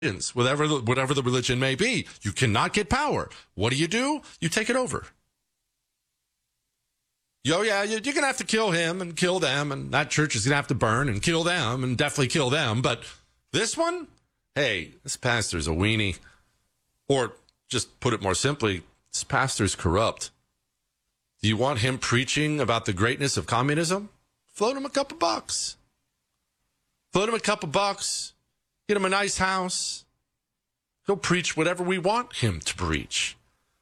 whatever the religion may be. You cannot get power. What do? You take it over. You're going to have to kill him and kill them, and that church is going to have to burn and kill them and definitely kill them. But this one, hey, this pastor's a weenie. Or just put it more simply, this pastor's corrupt. Do you want him preaching about the greatness of communism? Float him a couple bucks. Float him a couple bucks. Get him a nice house. He'll preach whatever we want him to preach.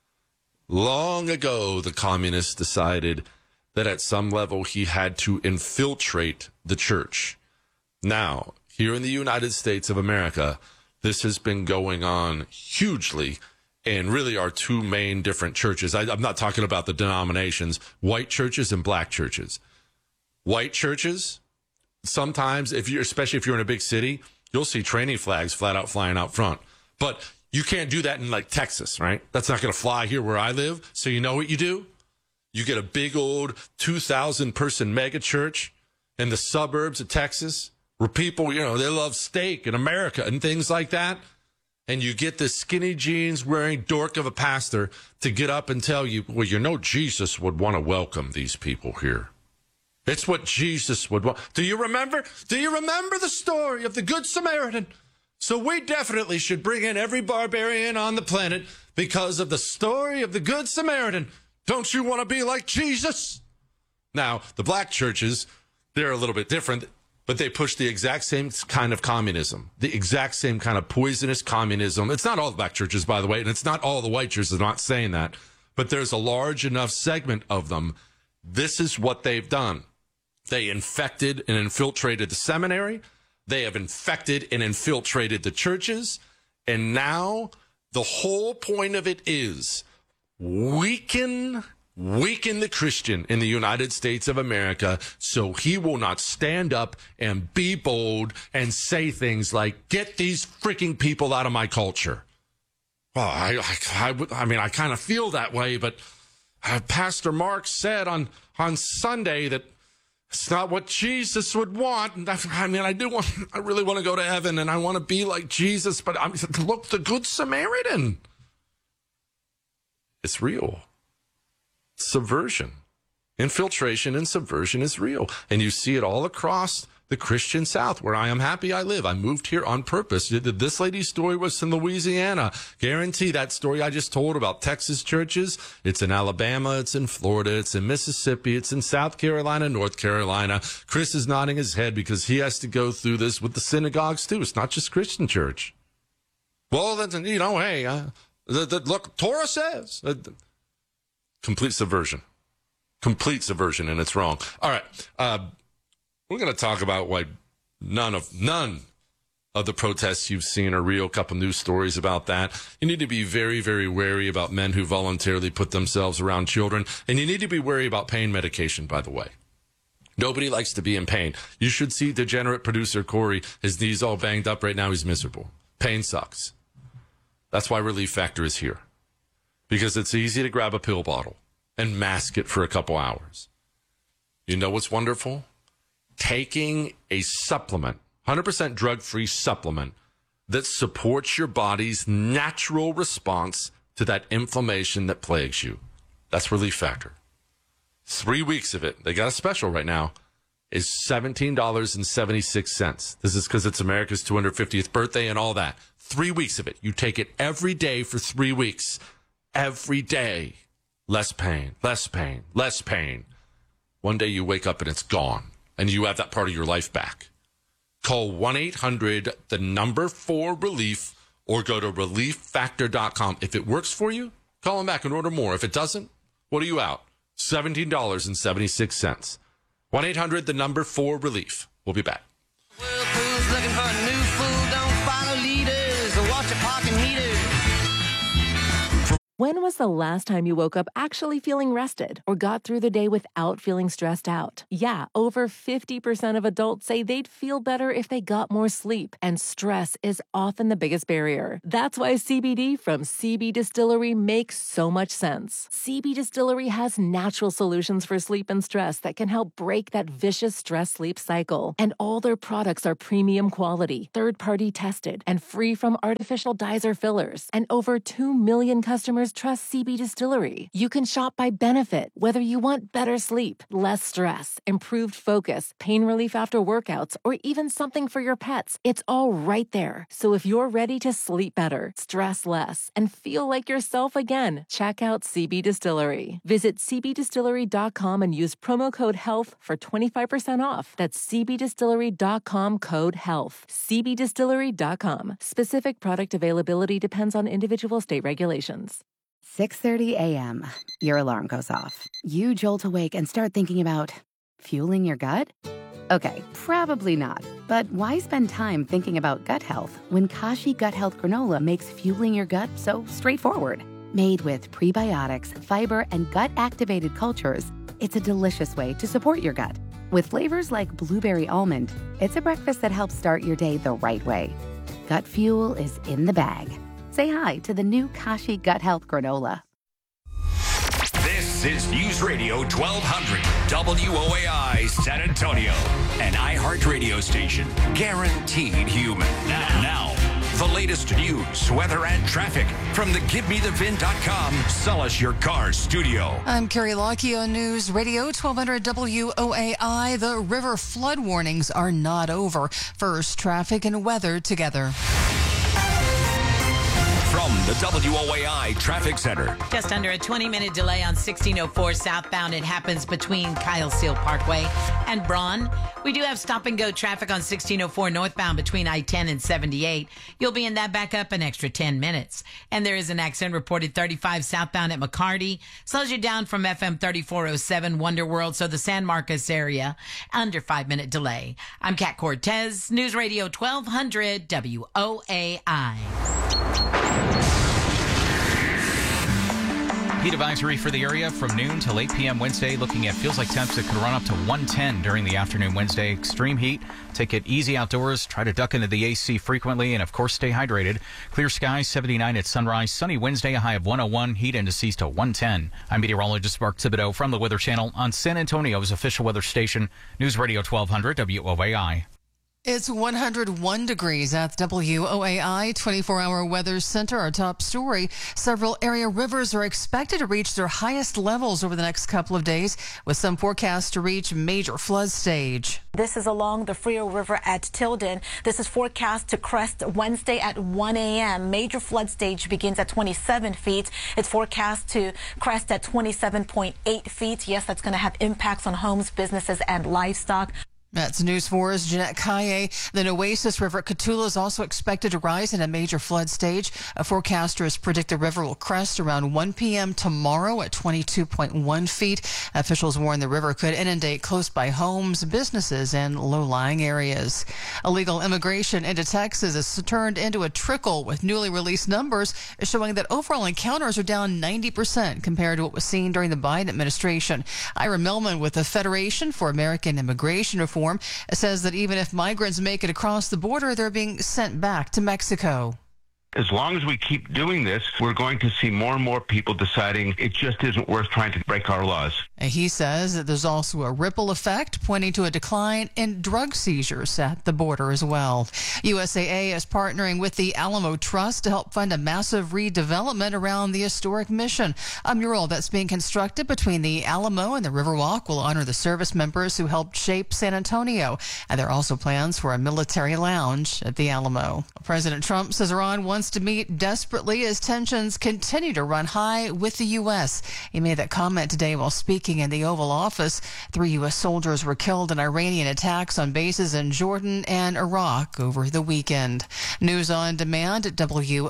Long ago, the communists decided that at some level he had to infiltrate the church. Now, here in the United States of America, this has been going on hugely, and really are two main different churches. I'm not talking about the denominations, white churches and black churches. White churches, sometimes, especially if you're in a big city, you'll see training flags flat out flying out front. But you can't do that in like Texas, right? That's not going to fly here where I live. So you know what you do? You get a big old 2,000 person mega church in the suburbs of Texas where people, they love steak in America and things like that. And you get this skinny jeans wearing dork of a pastor to get up and tell you, well, Jesus would want to welcome these people here. It's what Jesus would want. Do you remember the story of the Good Samaritan? So we definitely should bring in every barbarian on the planet because of the story of the Good Samaritan. Don't you want to be like Jesus? Now, the black churches, they're a little bit different, but they push the exact same kind of communism, the exact same kind of poisonous communism. It's not all the black churches, by the way, and it's not all the white churches. I'm not saying that, but there's a large enough segment of them. This is what they've done. They infected and infiltrated the seminary. They have infected and infiltrated the churches. And now the whole point of it is weaken the Christian in the United States of America so he will not stand up and be bold and say things like, get these freaking people out of my culture. Well, I mean, I kind of feel that way, but Pastor Mark said on Sunday that it's not what Jesus would want. I mean, I really want to go to heaven and I want to be like Jesus, but look, the Good Samaritan. It's real. Subversion, infiltration and subversion is real. And you see it all across the Christian South, where I am happy I live. I moved here on purpose. This lady's story was in Louisiana. Guarantee that story I just told about Texas churches. It's in Alabama. It's in Florida. It's in Mississippi. It's in South Carolina, North Carolina. Chris is nodding his head because he has to go through this with the synagogues too. It's not just Christian church. Well, then, hey, look, Torah says. Complete subversion, and it's wrong. All right, we're going to talk about why none of the protests you've seen are real. A couple news stories about that. You need to be very, very wary about men who voluntarily put themselves around children, and you need to be wary about pain medication, by the way. Nobody likes to be in pain. You should see degenerate producer Corey. His knee's all banged up right now. He's miserable. Pain sucks. That's why Relief Factor is here. Because it's easy to grab a pill bottle and mask it for a couple hours. You know what's wonderful? Taking a supplement, 100% drug-free supplement that supports your body's natural response to that inflammation that plagues you. That's Relief Factor. 3 weeks of it, they got a special right now, is $17.76. This is because it's America's 250th birthday and all that. 3 weeks of it. You take it every day for 3 weeks. Every day, less pain, less pain, less pain. One day you wake up and it's gone, and you have that part of your life back. Call 1-800-4RELIEF or go to relieffactor.com. If it works for you, call them back and order more. If it doesn't, what are you out? $17.76. 1-800-4RELIEF. We'll be back. Whirlpool's looking for a new fool. Don't follow leaders or watch a parking meter. When was the last time you woke up actually feeling rested or got through the day without feeling stressed out? Yeah, over 50% of adults say they'd feel better if they got more sleep, and stress is often the biggest barrier. That's why CBD from CB Distillery makes so much sense. CB Distillery has natural solutions for sleep and stress that can help break that vicious stress-sleep cycle. And all their products are premium quality, third-party tested, and free from artificial dyes or fillers. And over 2 million customers trust CB Distillery. You can shop by benefit, whether you want better sleep, less stress, improved focus, pain relief after workouts, or even something for your pets. It's all right there. So if you're ready to sleep better, stress less, and feel like yourself again, check out CB Distillery. Visit cbdistillery.com and use promo code HEALTH for 25% off. That's cbdistillery.com, code HEALTH. cbdistillery.com. Specific product availability depends on individual state regulations. 6:30 a.m. Your alarm goes off. You jolt awake and start thinking about fueling your gut? Okay, probably not. But why spend time thinking about gut health when Kashi Gut Health Granola makes fueling your gut so straightforward? Made with prebiotics, fiber, and gut-activated cultures, it's a delicious way to support your gut. With flavors like blueberry almond, it's a breakfast that helps start your day the right way. Gut fuel is in the bag. Say hi to the new Kashi Gut Health Granola. This is News Radio 1200 WOAI San Antonio, an iHeart radio station guaranteed human. Now, the latest news, weather, and traffic from the GiveMeTheVin.com Sell Us Your Car studio. I'm Carrie Lockie on News Radio 1200 WOAI. The river flood warnings are not over. First, traffic and weather together. From the WOAI Traffic Center. Just under a 20-minute delay on 1604 southbound. It happens between Kyle Steele Parkway and Braun. We do have stop-and-go traffic on 1604 northbound between I-10 and 78. You'll be in that back up an extra 10 minutes. And there is an accident reported 35 southbound at McCarty. Slows you down from FM 3407 Wonder World, so the San Marcos area, under 5-minute delay. I'm Kat Cortez, News Radio 1200 WOAI. Heat advisory for the area from noon till 8 p.m. Wednesday. Looking at feels like temps that could run up to 110 during the afternoon Wednesday. Extreme heat. Take it easy outdoors. Try to duck into the AC frequently. And, of course, stay hydrated. Clear skies, 79 at sunrise. Sunny Wednesday, a high of 101. Heat indices to 110. I'm meteorologist Mark Thibodeau from the Weather Channel on San Antonio's official weather station, News Radio 1200 WOAI. It's 101 degrees at the WOAI 24-hour weather center. Our top story, several area rivers are expected to reach their highest levels over the next couple of days, with some forecasts to reach major flood stage. This is along the Frio River at Tilden. This is forecast to crest Wednesday at 1 a.m. Major flood stage begins at 27 feet. It's forecast to crest at 27.8 feet. Yes, that's going to have impacts on homes, businesses, and livestock. That's News 4's Jeanette Kaye. The Nueces River at Cotulla is also expected to rise in a major flood stage. Forecasters predict the river will crest around 1 p.m. tomorrow at 22.1 feet. Officials warn the river could inundate close by homes, businesses, and low-lying areas. Illegal immigration into Texas has turned into a trickle, with newly released numbers showing that overall encounters are down 90% compared to what was seen during the Biden administration. Ira Millman with the Federation for American Immigration Reform says that even if migrants make it across the border, they're being sent back to Mexico. As long as we keep doing this, we're going to see more and more people deciding it just isn't worth trying to break our laws. He says that there's also a ripple effect pointing to a decline in drug seizures at the border as well. USAA is partnering with the Alamo Trust to help fund a massive redevelopment around the historic Mission. A mural that's being constructed between the Alamo and the Riverwalk will honor the service members who helped shape San Antonio. And there are also plans for a military lounge at the Alamo. President Trump says Iran wants to meet desperately as tensions continue to run high with the U.S. He made that comment today while speaking in the Oval Office. 3 U.S. soldiers were killed in Iranian attacks on bases in Jordan and Iraq over the weekend. News on demand at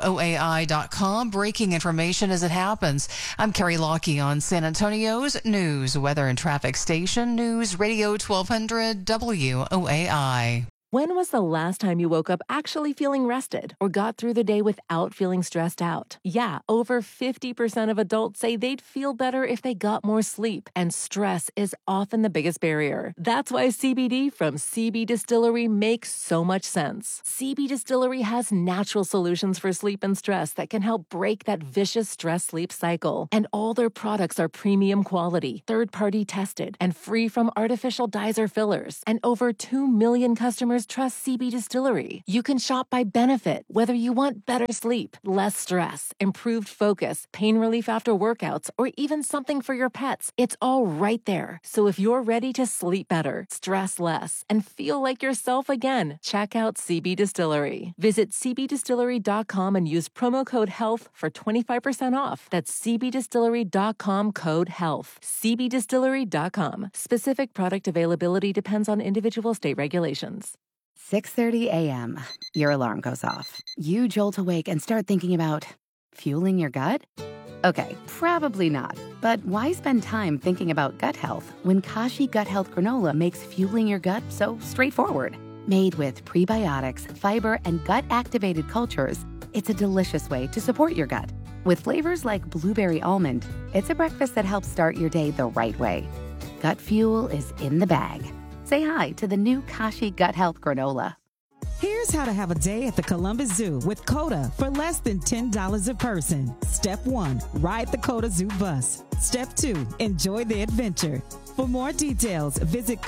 WOAI.com. Breaking information as it happens. I'm Carrie Lockie on San Antonio's news, weather, and traffic station, News Radio 1200 WOAI. When was the last time you woke up actually feeling rested or got through the day without feeling stressed out? Yeah, over 50% of adults say they'd feel better if they got more sleep, and stress is often the biggest barrier. That's why CBD from CB Distillery makes so much sense. CB Distillery has natural solutions for sleep and stress that can help break that vicious stress-sleep cycle. And all their products are premium quality, third-party tested, and free from artificial dyes or fillers. And over 2 million customers trust CB Distillery. You can shop by benefit, whether you want better sleep, less stress, improved focus, pain relief after workouts, or even something for your pets. It's all right there. So if you're ready to sleep better, stress less, and feel like yourself again, check out CB Distillery. Visit cbdistillery.com and use promo code HEALTH for 25% off. That's cbdistillery.com code HEALTH. cbdistillery.com. Specific product availability depends on individual state regulations. 6:30 a.m. Your alarm goes off. You jolt awake and start thinking about fueling your gut? Okay, probably not. But why spend time thinking about gut health when Kashi Gut Health Granola makes fueling your gut so straightforward? Made with prebiotics, fiber, and gut-activated cultures, it's a delicious way to support your gut. With flavors like blueberry almond, it's a breakfast that helps start your day the right way. Gut fuel is in the bag. Say hi to the new Kashi Gut Health Granola. Here's how to have a day at the Columbus Zoo with COTA for less than $10 a person. Step 1, ride the COTA Zoo bus. Step 2, enjoy the adventure. For more details, visit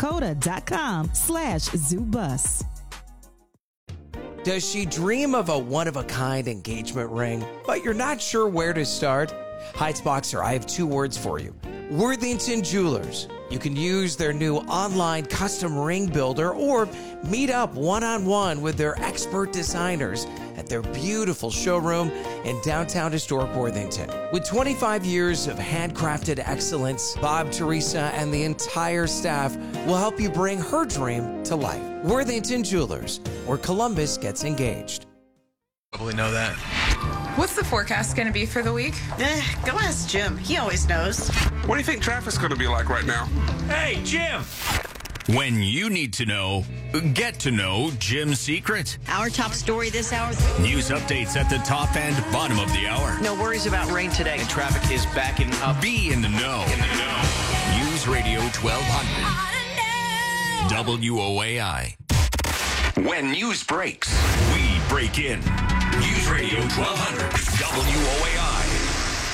COTA.com/zoobus. Does she dream of a one-of-a-kind engagement ring, but you're not sure where to start? Heights Boxer, I have 2 words for you. Worthington Jewelers. You can use their new online custom ring builder or meet up one-on-one with their expert designers at their beautiful showroom in downtown historic Worthington. With 25 years of handcrafted excellence, Bob, Teresa, and the entire staff will help you bring her dream to life. Worthington Jewelers, where Columbus gets engaged. Probably know that. What's the forecast going to be for the week? Go ask Jim. He always knows. What do you think traffic's going to be like right now? Hey, Jim! When you need to know, get to know Jim's secret. Our top story this hour. News updates at the top and bottom of the hour. No worries about rain today. And traffic is backing up. Be in the know. News Radio 1200. WOAI. When news breaks, we break in. News Radio 1200. WOAI.